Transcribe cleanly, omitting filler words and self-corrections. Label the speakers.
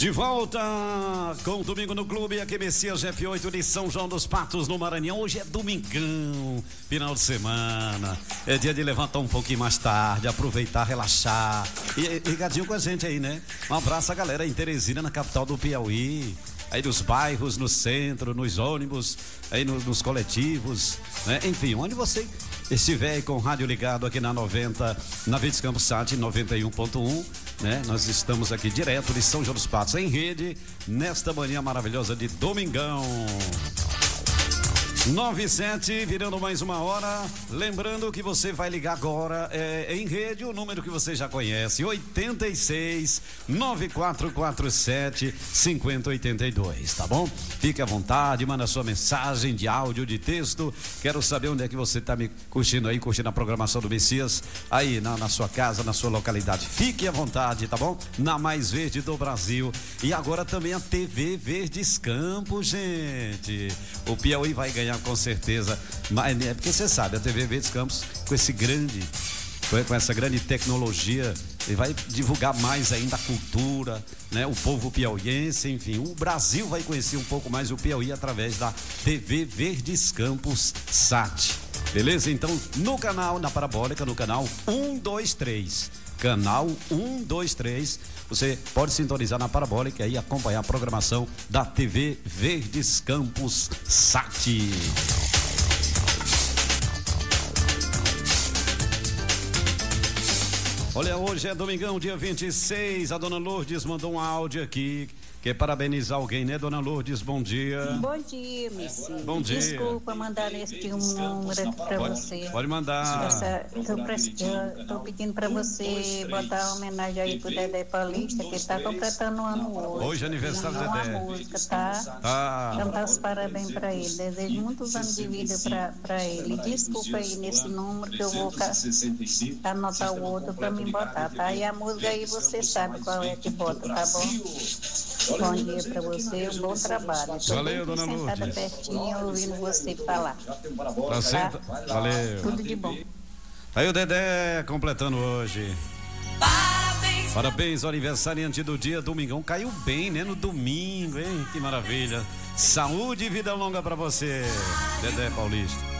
Speaker 1: De volta com o Domingo no Clube, aqui Messias F8 de São João dos Patos, no Maranhão. Hoje é domingão, final de semana, é dia de levantar um pouquinho mais tarde, aproveitar, relaxar e ligadinho com a gente aí, né? Um abraço à galera em Teresina, na capital do Piauí, aí nos bairros, no centro, nos ônibus, aí nos coletivos, né? Enfim, onde você estiver aí com o rádio ligado aqui na 90, na Verdes Campos Sat 91.1, né? Nós estamos aqui direto de São João dos Patos, em rede, nesta manhã maravilhosa de domingão. 9:07, virando mais uma hora. Lembrando que você vai ligar agora em rede, o número que você já conhece, 86 9447 5082, tá bom? Fique à vontade, manda sua mensagem de áudio, de texto. Quero saber onde é que você tá me curtindo aí, curtindo a programação do Messias, aí na sua casa, na sua localidade. Fique à vontade, tá bom? Na mais verde do Brasil. E agora também a TV Verdes Campos, gente. O Piauí vai ganhar com certeza, mas é porque você sabe, a TV Verdes Campos com essa grande tecnologia, ele vai divulgar mais ainda a cultura, né? O povo piauiense, enfim, o Brasil vai conhecer um pouco mais o Piauí através da TV Verdes Campos Sat, beleza? Então, no canal, na parabólica, no canal 123, canal 123, você pode sintonizar na parabólica e acompanhar a programação da TV Verdes Campos Sat. Olha, hoje é domingão, dia 26. A dona Lourdes mandou um áudio aqui. Quer parabenizar alguém, né, dona Lourdes? Bom dia.
Speaker 2: Bom dia, Messias.
Speaker 1: Bom dia.
Speaker 2: Desculpa mandar este número aqui pra você.
Speaker 1: Pode mandar.
Speaker 2: Tô pedindo pra você botar uma homenagem aí pro Dedé Paulista, que ele tá completando um ano hoje.
Speaker 1: Hoje é aniversário do Dedé.
Speaker 2: Uma música, tá? Cantar os parabéns pra ele. Desejo muitos anos de vida pra ele. Desculpa aí nesse número que eu vou anotar o outro pra mim botar, tá? E a música aí você sabe qual é que bota, tá bom? Bom dia pra você, um bom trabalho.
Speaker 1: Valeu, dona Lourdes.
Speaker 2: Sentada pertinho, ouvindo você falar.
Speaker 1: Tá? Valeu.
Speaker 2: Tudo de bom.
Speaker 1: Aí o Dedé completando hoje. Parabéns ao aniversariante do dia, domingão. Caiu bem, né? No domingo, hein? Que maravilha. Saúde e vida longa pra você, Dedé Paulista.